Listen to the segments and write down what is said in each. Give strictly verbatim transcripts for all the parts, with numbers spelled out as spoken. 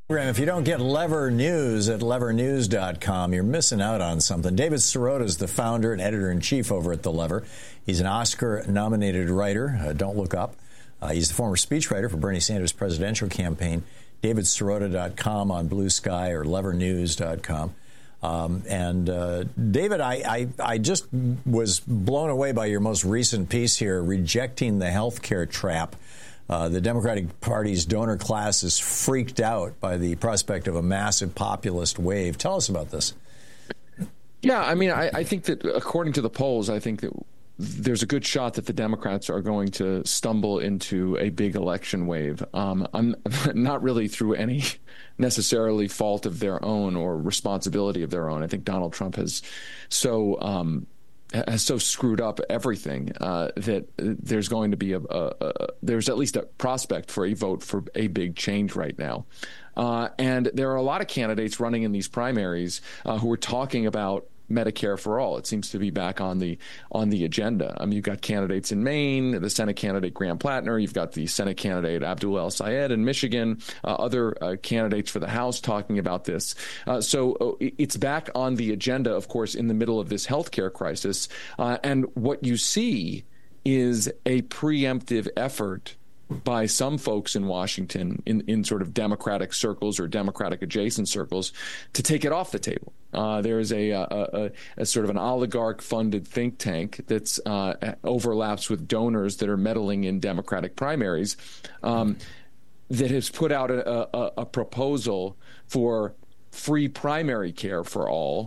If you don't get Lever News at lever news dot com, you're missing out on something. David Sirota is the founder and editor-in-chief over at The Lever. He's an Oscar-nominated writer. Uh, don't look up. Uh, he's the former speechwriter for Bernie Sanders' presidential campaign. david sirota dot com on Blue Sky or lever news dot com. Um, and, uh, David, I, I, I just was blown away by your most recent piece here, rejecting the healthcare trap. Uh, the Democratic Party's donor class is freaked out by the prospect of a massive populist wave. Tell us about this. Yeah, I mean, I, I think that according to the polls, I think that there's a good shot that the Democrats are going to stumble into a big election wave. Um, I'm not really through any necessarily fault of their own or responsibility of their own. I think Donald Trump has so um, has so screwed up everything uh, that there's going to be a, a, a there's at least a prospect for a vote for a big change right now. Uh, and there are a lot of candidates running in these primaries uh, who are talking about Medicare for all. It seems to be back on the on the agenda. I mean, you've got candidates in Maine, the Senate candidate Graham Plattner, you've got the Senate candidate Abdul El Sayed in Michigan, uh, other uh, candidates for the House talking about this. Uh, so uh, it's back on the agenda, of course, in the middle of this healthcare crisis. Uh, and what you see is a preemptive effort by some folks in Washington in, in sort of Democratic circles or Democratic adjacent circles to take it off the table. Uh, there is a, a, a, a sort of an oligarch-funded think tank that's uh, overlaps with donors that are meddling in Democratic primaries um, that has put out a, a, a proposal for free primary care for all,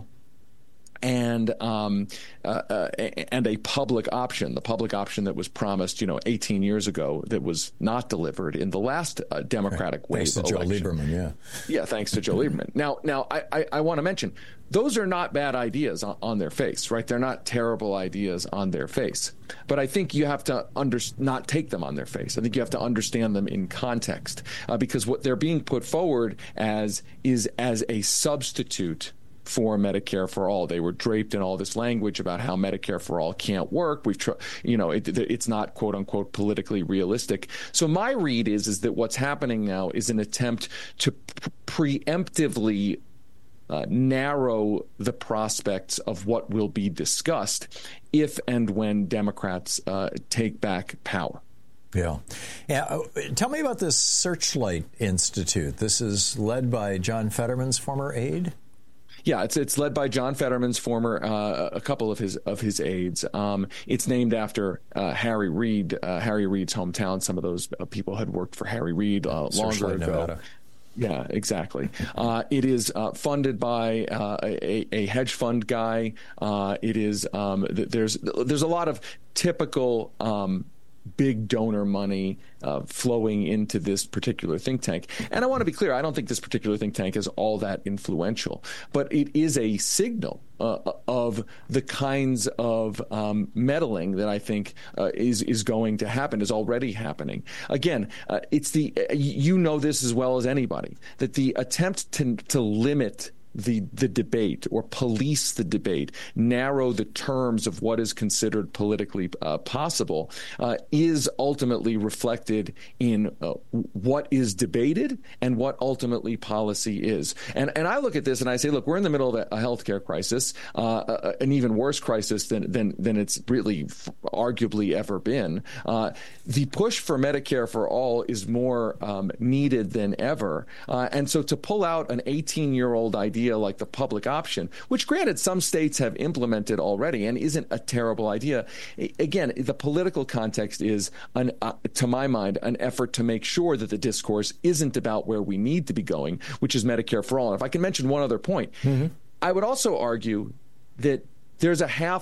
and um, uh, uh, and a public option, the public option that was promised, you know, eighteen years ago, that was not delivered in the last uh, Democratic right. wave Thanks to election. Joe Lieberman, yeah. Yeah, thanks to Joe Lieberman. Now, now I, I, I want to mention, those are not bad ideas on, on their face, right? They're not terrible ideas on their face. But I think you have to under, not take them on their face. I think you have to understand them in context, uh, because what they're being put forward as is as a substitute for Medicare for all. They were draped in all this language about how Medicare for all can't work. We've, tr- you know, it, it's not quote unquote politically realistic. So my read is is that what's happening now is an attempt to pre- preemptively uh, narrow the prospects of what will be discussed if and when Democrats uh, take back power. Yeah. Yeah. Uh, tell me about this Searchlight Institute. This is led by John Fetterman's former aide. Yeah, it's it's led by John Fetterman's former, uh, a couple of his of his aides. Um, it's named after uh, Harry Reid, uh, Harry Reid's hometown. Some of those uh, people had worked for Harry Reid uh, longer ago. Nevada. Yeah, exactly. Uh, it is uh, funded by uh, a, a hedge fund guy. Uh, it is um, th- there's there's a lot of typical Um, big donor money uh, flowing into this particular think tank. And I want to be clear, I don't think this particular think tank is all that influential, but it is a signal uh, of the kinds of um, meddling that I think uh, is is going to happen, is already happening. Again, uh, it's the you know this as well as anybody, that the attempt to to limit the the debate or police the debate, narrow the terms of what is considered politically uh, possible, uh, is ultimately reflected in uh, what is debated and what ultimately policy is. And and I look at this and I say, look, we're in the middle of a, a healthcare crisis, uh, an even worse crisis than than than it's really f- arguably ever been. Uh, the push for Medicare for all is more um, needed than ever. Uh, and so to pull out an eighteen-year-old idea like the public option, which granted some states have implemented already and isn't a terrible idea. Again, the political context is, an, uh, to my mind, an effort to make sure that the discourse isn't about where we need to be going, which is Medicare for all. And if I can mention one other point, mm-hmm. I would also argue that there's a half